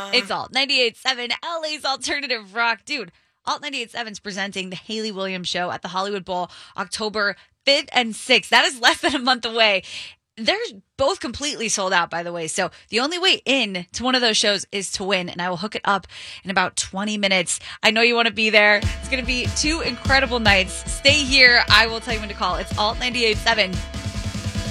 It's Alt 98.7, LA's alternative rock. Dude, Alt 98.7 is presenting the Hayley Williams Show at the Hollywood Bowl October 5th and 6th. That is less than a month away. They're both completely sold out, by the way. So the only way in to one of those shows is to win, and I will hook it up in about 20 minutes. I know you want to be there. It's going to be 2 incredible nights. Stay here. I will tell you when to call. It's Alt 98.7.